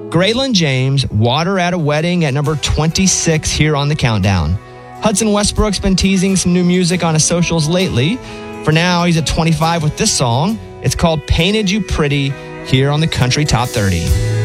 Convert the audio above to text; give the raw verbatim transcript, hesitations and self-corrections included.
Graylin James, Water at a Wedding at number twenty-six here on the countdown. Hudson Westbrook's been teasing some new music on his socials lately. For now, he's at twenty-five with this song. It's called Painted You Pretty here on the Country Top thirty.